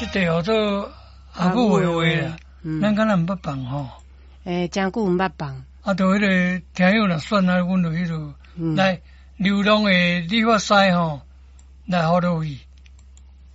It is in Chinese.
这地号做阿母的话啦，咱敢若毋捌放吼。 真久毋捌放。 啊，就迄个听友若选啊，阮就迄落来流浪的理发师吼，来互落去。